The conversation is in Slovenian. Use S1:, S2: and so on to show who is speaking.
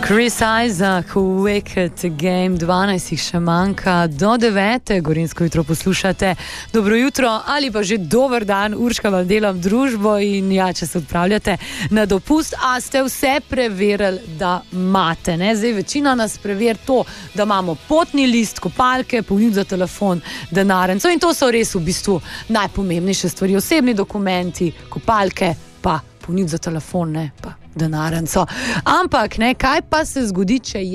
S1: Chris Isaac, Wicked Game, 12 jih še manjka do 9. Gorenjsko jutro poslušate. Dobro jutro ali pa že dober dan, Urška vam delam družbo in ja, če se odpravljate na dopust, a ste vse preverili, da imate, ne? Zdaj večina nas preveri to, da imamo potni list, kopalke, polnilnik za telefon, denarnico in to so res v bistvu najpomembnejše stvari, osebni dokumenti, kopalke, pa polnilnik za telefon, ne, pa denarnico. Ampak, ne, kaj pa se zgodi, če